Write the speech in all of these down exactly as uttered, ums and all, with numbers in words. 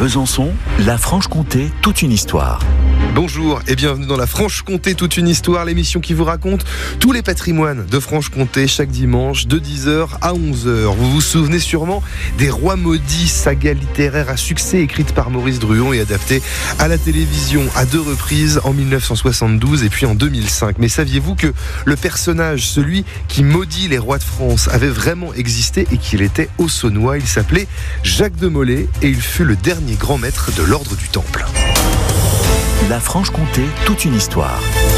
Besançon, la Franche-Comté, toute une histoire. Bonjour et bienvenue dans la Franche-Comté, toute une histoire, l'émission qui vous raconte tous les patrimoines de Franche-Comté chaque dimanche de dix heures à onze heures. Vous vous souvenez sûrement des Rois Maudits, saga littéraire à succès écrite par Maurice Druon et adaptée à la télévision à deux reprises en mille neuf cent soixante-douze et puis en deux mille cinq. Mais saviez-vous que le personnage, celui qui maudit les rois de France, avait vraiment existé et qu'il était haut-saônois? Il s'appelait Jacques de Molay et il fut le dernier grand maître de l'ordre du Temple. La Franche-Comté, toute une histoire.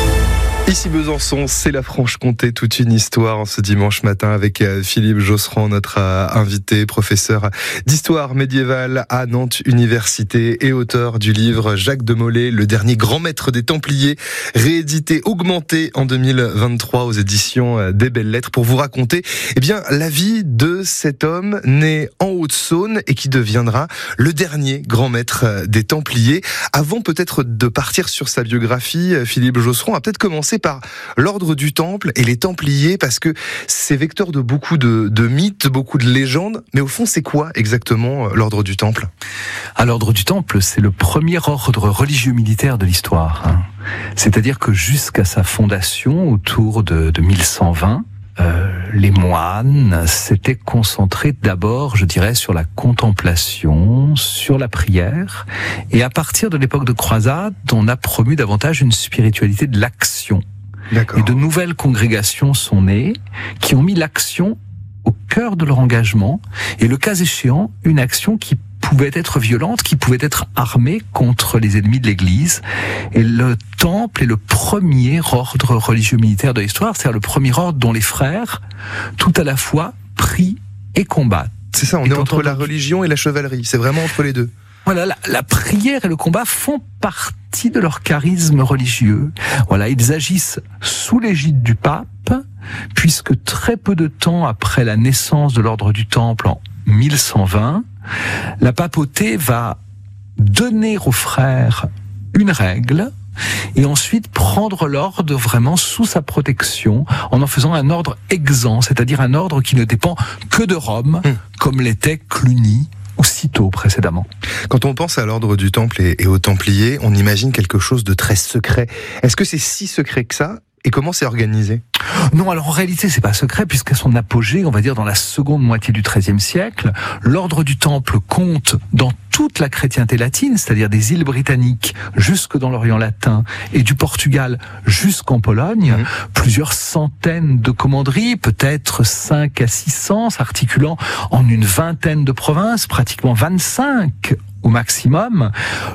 Ici Besançon, c'est la Franche-Comté, toute une histoire en ce dimanche matin avec Philippe Josserand, notre invité, professeur d'histoire médiévale à Nantes Université et auteur du livre Jacques de Molay, le dernier grand maître des Templiers, réédité, augmenté en deux mille vingt-trois aux éditions des Belles Lettres pour vous raconter eh bien, la vie de cet homme né en Haute-Saône et qui deviendra le dernier grand maître des Templiers. Avant peut-être de partir sur sa biographie, Philippe Josserand a peut-être commencé par l'ordre du Temple et les Templiers, parce que c'est vecteur de beaucoup de, de mythes, beaucoup de légendes. Mais au fond, c'est quoi exactement l'ordre du Temple ? À l'ordre du Temple, c'est le premier ordre religieux militaire de l'histoire. Hein. C'est-à-dire que jusqu'à sa fondation, autour de, de mille cent vingt, Euh, les moines s'étaient concentrés d'abord, je dirais, sur la contemplation, sur la prière, et à partir de l'époque de croisade, on a promu davantage une spiritualité de l'action. D'accord. Et de nouvelles congrégations sont nées, qui ont mis l'action au cœur de leur engagement, et le cas échéant, une action qui pouvait être violente, qui pouvait être armée contre les ennemis de l'Église. Et le Temple est le premier ordre religieux militaire de l'histoire, c'est-à-dire le premier ordre dont les frères, tout à la fois, prient et combattent. C'est ça, on et est entre on... la religion et la chevalerie, c'est vraiment entre les deux. Voilà, la, la prière et le combat font partie de leur charisme religieux. Voilà, ils agissent sous l'égide du pape, puisque très peu de temps après la naissance de l'ordre du Temple, en mille cent vingt, la papauté va donner aux frères une règle et ensuite prendre l'ordre vraiment sous sa protection en en faisant un ordre exempt, c'est-à-dire un ordre qui ne dépend que de Rome, mmh. comme l'était Cluny ou Cîteaux précédemment. Quand on pense à l'ordre du Temple et, et aux Templiers, on imagine quelque chose de très secret. Est-ce que c'est si secret que ça ? Et comment c'est organisé ? Non, alors en réalité, c'est pas secret, puisqu'à son apogée, on va dire dans la seconde moitié du treizième siècle, l'ordre du Temple compte dans toute la chrétienté latine, c'est-à-dire des îles britanniques jusque dans l'Orient latin et du Portugal jusqu'en Pologne, mmh. plusieurs centaines de commanderies, peut-être cinq à six cents, s'articulant en une vingtaine de provinces, pratiquement vingt-cinq au maximum.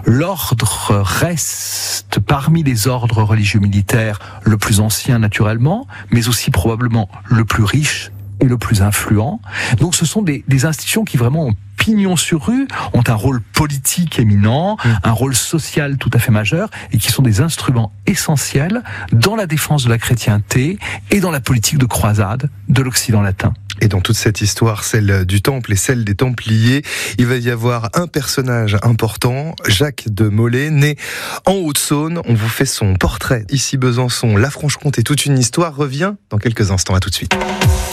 L'ordre reste parmi les ordres religieux militaires le plus ancien naturellement, mais aussi probablement le plus riche et le plus influent. Donc ce sont des, des institutions qui vraiment ont pignon sur rue, ont un rôle politique éminent, mmh. un rôle social tout à fait majeur, et qui sont des instruments essentiels dans la défense de la chrétienté et dans la politique de croisade de l'Occident latin. Et dans toute cette histoire, celle du Temple et celle des Templiers, il va y avoir un personnage important, Jacques de Molay, né en Haute-Saône. On vous fait son portrait ici Besançon. La Franche-Comté, toute une histoire revient dans quelques instants. À tout de suite.